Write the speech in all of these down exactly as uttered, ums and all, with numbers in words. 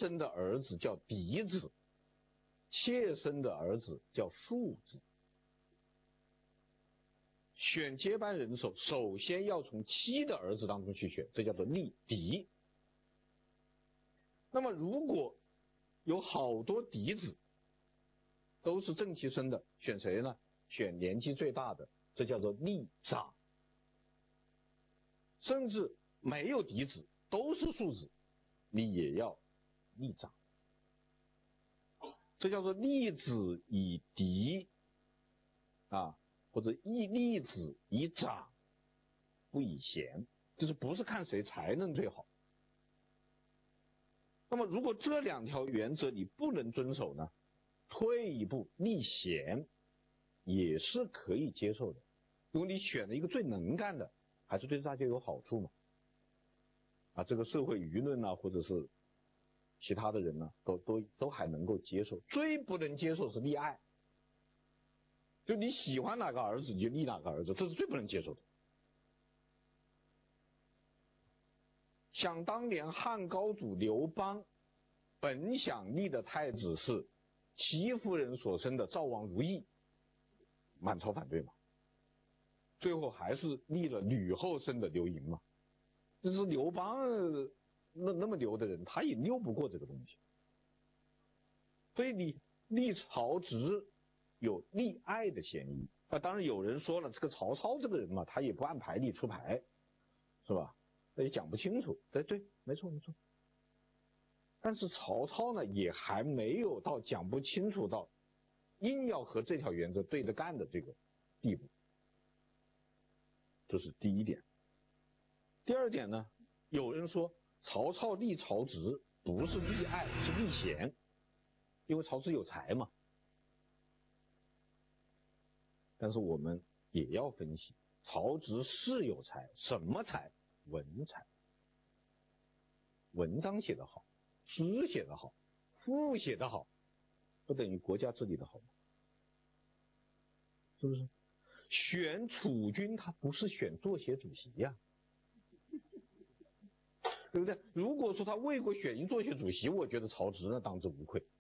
生的儿子叫嫡子，妾生的儿子叫庶子。选接班人的时候，首先要从妻的儿子当中去选，这叫做立嫡。那么如果有好多嫡子都是正妻生的，选谁呢？选年纪最大的，这叫做立长。甚至没有嫡子，都是庶子，你也要立长。这叫做立子以嫡啊，或者立立子以长，不以贤，就是不是看谁才能最好。那么如果这两条原则你不能遵守呢，退一步立贤也是可以接受的，因为你选了一个最能干的，还是对大家有好处嘛。啊，这个社会舆论啊，或者是其他的人呢、啊，都都都还能够接受。最不能接受是立爱，就你喜欢哪个儿子你就立哪个儿子，这是最不能接受的。想当年汉高祖刘邦本想立的太子是戚夫人所生的赵王如意，满朝反对嘛，最后还是立了吕后生的刘盈嘛。这是刘邦那那么牛的人，他也拗不过这个东西。所以你立曹植有立爱的嫌疑啊。当然有人说了，这个曹操这个人嘛，他也不按牌理出牌，是吧？那也讲不清楚。对对，没错没错。但是曹操呢，也还没有到讲不清楚到硬要和这条原则对着干的这个地步。这是第一点。第二点呢，有人说曹操立曹植不是立爱，是立贤，因为曹植有才嘛。但是我们也要分析，曹植是有才，什么才？文才。文章写得好，诗写得好，赋写得好，不等于国家治理得好吗？是不是？选储君他不是选作协主席呀、啊，对不对？如果说他为国选一作协主席，我觉得曹植呢当之无愧。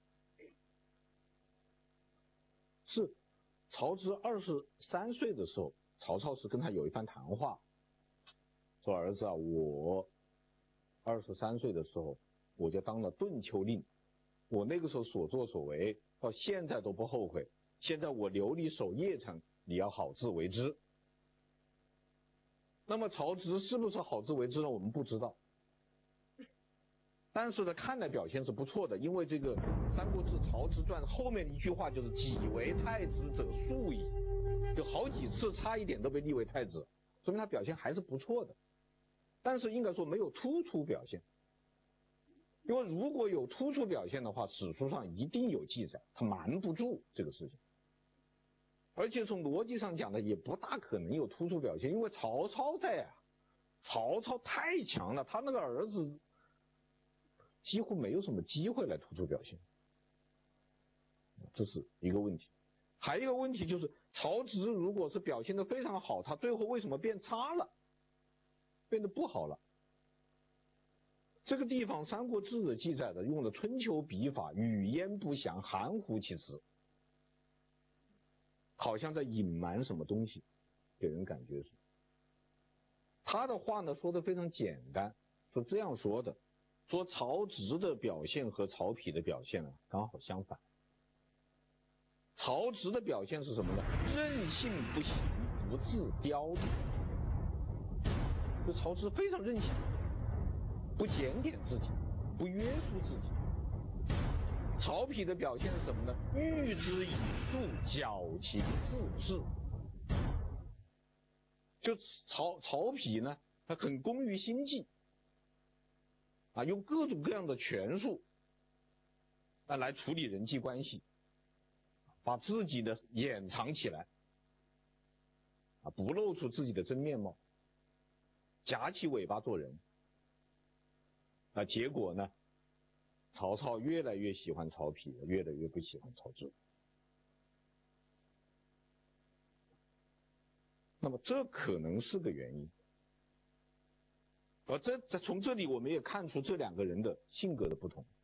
是曹植二十三岁的时候，曹操是跟他有一番谈话，说儿子啊，我二十三岁的时候我就当了顿丘令，我那个时候所作所为到现在都不后悔，现在我留你守邺城，你要好自为之。那么曹植是不是好自为之呢？我们不知道，但是呢看来表现是不错的，因为这个《三国志·曹植传》后面一句话就是己为太子者数矣，有好几次差一点都被立为太子，说明他表现还是不错的。但是应该说没有突出表现，因为如果有突出表现的话，史书上一定有记载，他瞒不住这个事情。而且从逻辑上讲呢，也不大可能有突出表现，因为曹操在啊，曹操太强了，他那个儿子几乎没有什么机会来突出表现，这是一个问题。还有一个问题就是，曹植如果是表现得非常好，他最后为什么变差了，变得不好了？这个地方《三国志》的记载的用了春秋笔法，语焉不详，含糊其辞，好像在隐瞒什么东西，给人感觉是。他的话呢说得非常简单，说这样说的，说曹植的表现和曹丕的表现啊刚好相反。曹植的表现是什么呢？任性不行，不自雕的。这曹植非常任性，不检点自己，不约束自己。曹丕的表现是什么呢？喻之以术，矫其自治。就曹曹丕呢，他很工于心计，啊，用各种各样的权术啊来处理人际关系，把自己的掩藏起来，啊，不露出自己的真面貌，夹起尾巴做人。那结果呢？曹操越来越喜欢曹丕，越来越不喜欢曹植。那么这可能是个原因。而这这从这里我们也看出这两个人的性格的不同。